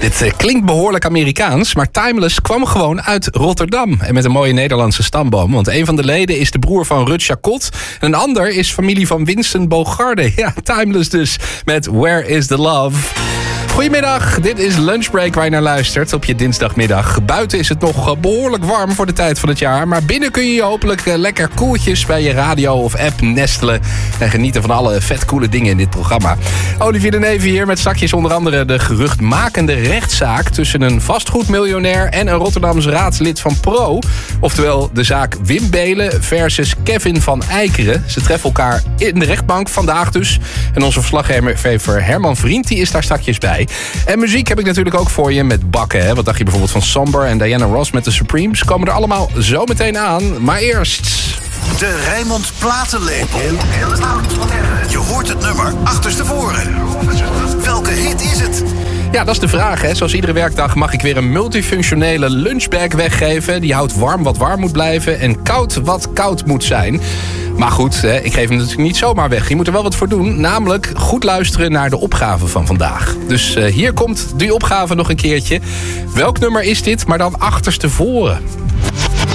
Dit klinkt behoorlijk Amerikaans, maar Timeless kwam gewoon uit Rotterdam. En met een mooie Nederlandse stamboom. Want een van de leden is de broer van Rut Chacot. En een ander is familie van Winston Bogarde. Ja, Timeless dus, met Where is the Love? Goedemiddag, dit is Lunchbreak waar je naar luistert op je dinsdagmiddag. Buiten is het nog behoorlijk warm voor de tijd van het jaar. Maar binnen kun je je hopelijk lekker koeltjes bij je radio of app nestelen. En genieten van alle vetcoole dingen in dit programma. Olivier de Neven hier met straks onder andere de geruchtmakende rechtszaak tussen een vastgoedmiljonair en een Rotterdams raadslid van Pro. Oftewel de zaak Wim Beelen versus Kevin van Eikeren. Ze treffen elkaar in de rechtbank vandaag dus. En onze verslaggever Herman Vriend die is daar straks bij. En muziek heb ik natuurlijk ook voor je met bakken. Hè? Wat dacht je bijvoorbeeld van Somber en Diana Ross met de Supremes? Komen er allemaal zo meteen aan. Maar eerst... De Rijnmond Platenlepel. Je hoort het nummer achterstevoren. Welke hit is het? Ja, dat is de vraag. Hè. Zoals iedere werkdag mag ik weer een multifunctionele lunchbag weggeven. Die houdt warm wat warm moet blijven en koud wat koud moet zijn. Maar goed, hè, ik geef hem natuurlijk niet zomaar weg. Je moet er wel wat voor doen. Namelijk goed luisteren naar de opgave van vandaag. Dus hier komt die opgave nog een keertje. Welk nummer is dit, maar dan achterstevoren?